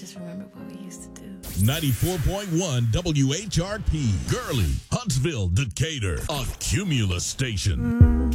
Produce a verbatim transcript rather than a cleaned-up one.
just remember what we used to do. ninety-four point one W H R P, Gurley, Huntsville, Decatur, a Cumulus station.